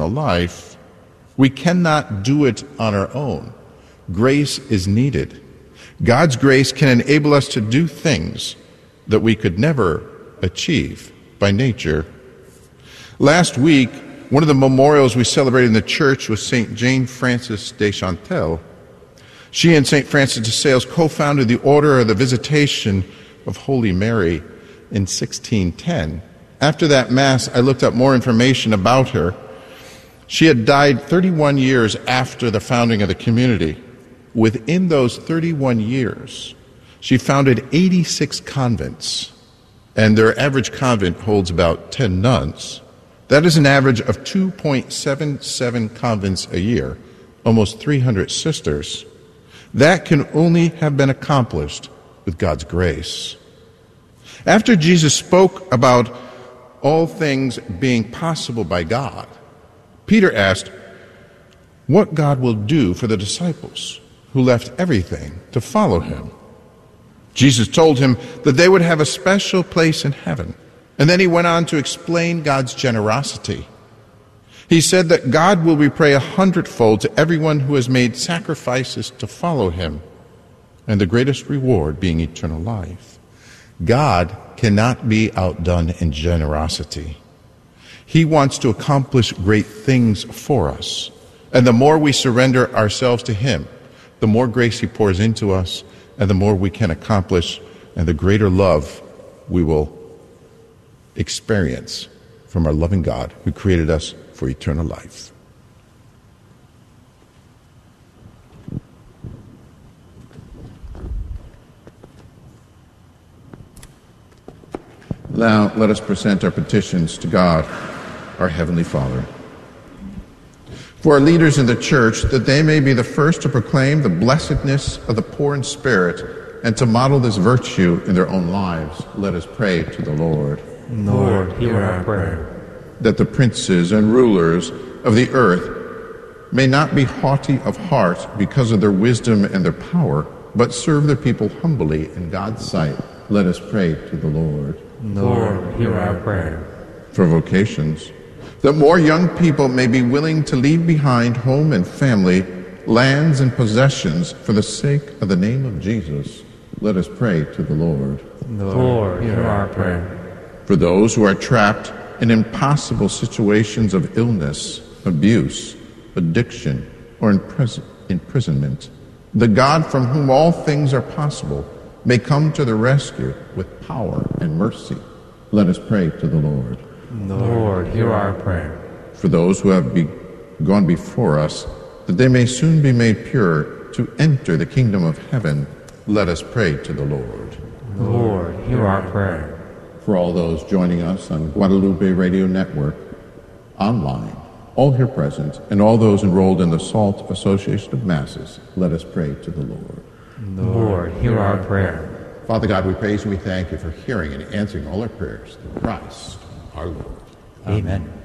eternal life, we cannot do it on our own. Grace is needed. God's grace can enable us to do things that we could never achieve by nature. Last week, one of the memorials we celebrated in the church was St. Jane Frances de Chantal. She and St. Francis de Sales co-founded the Order of the Visitation of Holy Mary in 1610. After that Mass, I looked up more information about her. She had died 31 years after the founding of the community. Within those 31 years, she founded 86 convents, and their average convent holds about 10 nuns. That is an average of 2.77 convents a year, almost 300 sisters. That can only have been accomplished with God's grace. After Jesus spoke about all things being possible by God, Peter asked what God will do for the disciples who left everything to follow him. Jesus told him that they would have a special place in heaven, and then he went on to explain God's generosity. He said that God will repay 100-fold to everyone who has made sacrifices to follow him, and the greatest reward being eternal life. God cannot be outdone in generosity. He wants to accomplish great things for us. And the more we surrender ourselves to him, the more grace he pours into us, and the more we can accomplish, and the greater love we will experience from our loving God who created us for eternal life. Now, let us present our petitions to God, our Heavenly Father. For our leaders in the Church, that they may be the first to proclaim the blessedness of the poor in spirit and to model this virtue in their own lives, let us pray to the Lord. Lord, hear our prayer. That the princes and rulers of the earth may not be haughty of heart because of their wisdom and their power, but serve their people humbly in God's sight, let us pray to the Lord. Lord, hear our prayer. For vocations, that more young people may be willing to leave behind home and family, lands and possessions for the sake of the name of Jesus, let us pray to the Lord. Lord, hear our prayer. For those who are trapped in impossible situations of illness, abuse, addiction, or imprisonment, the God from whom all things are possible may come to the rescue with power and mercy. Let us pray to the Lord. Lord, hear our prayer. For those who have gone before us, that they may soon be made pure to enter the kingdom of heaven, let us pray to the Lord. Lord, hear our prayer. For all those joining us on Guadalupe Radio Network, online, all here present, and all those enrolled in the SALT Association of Masses, let us pray to the Lord. Lord, hear our prayer. Father God, we praise and we thank you for hearing and answering all our prayers through Christ our Lord. Amen.